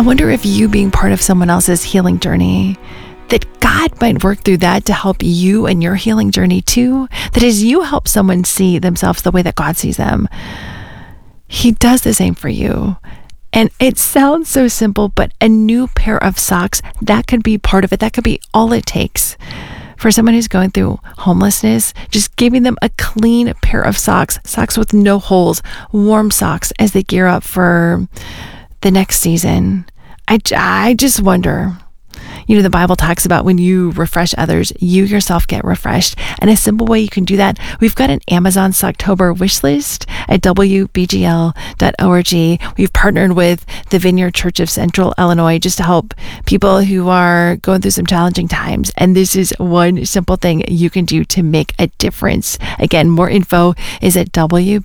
I wonder if you being part of someone else's healing journey, that God might work through that to help you in your healing journey too. That as you help someone see themselves the way that God sees them, He does the same for you. And it sounds so simple, but a new pair of socks, that could be part of it. That could be all it takes. For someone who's going through homelessness, just giving them a clean pair of socks with no holes, warm socks as they gear up for the next season. I just wonder. The Bible talks about when you refresh others, you yourself get refreshed. And a simple way you can do that, we've got an Amazon Socktober wish list at wbgl.org. We've partnered with the Vineyard Church of Central Illinois just to help people who are going through some challenging times. And this is one simple thing you can do to make a difference. Again, more info is at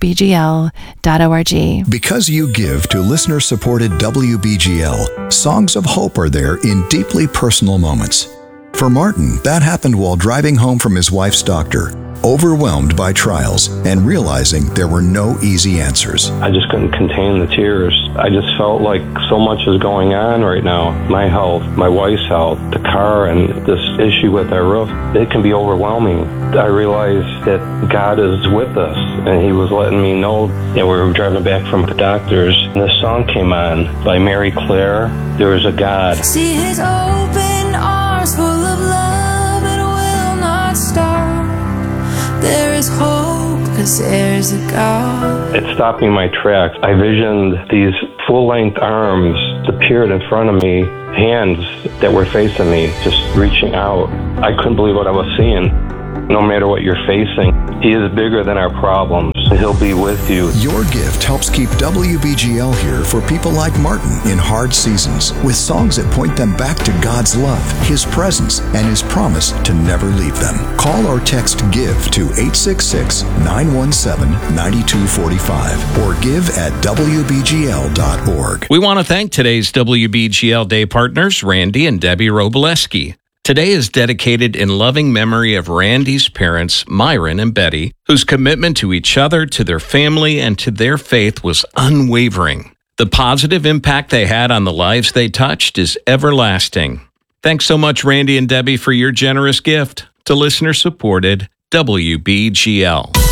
wbgl.org. Because you give to listener-supported WBGL, songs of hope are there in deeply personal moments. For Martin, that happened while driving home from his wife's doctor, overwhelmed by trials and realizing there were no easy answers. I just couldn't contain the tears. I just felt like so much is going on right now. My health, my wife's health, the car, and this issue with our roof, it can be overwhelming. I realized that God is with us, and He was letting me know that we were driving back from the doctors, and this song came on by Mary Claire, There Is a God. See His open arms full of love and will not stop. There is hope, 'cause there's a God. It stopped me in my tracks. I visioned these full-length arms appeared in front of me, hands that were facing me, just reaching out. I couldn't believe what I was seeing. No matter what you're facing, He is bigger than our problems. He'll be with you. Your gift helps keep WBGL here for people like Martin in hard seasons, with songs that point them back to God's love, His presence, and His promise to never leave them. Call or text GIVE to 866-917-9245 or give at WBGL.org. We want to thank today's WBGL Day partners, Randy and Debbie Robileski. Today is dedicated in loving memory of Randy's parents, Myron and Betty, whose commitment to each other, to their family, and to their faith was unwavering. The positive impact they had on the lives they touched is everlasting. Thanks so much, Randy and Debbie, for your generous gift to listener-supported WBGL.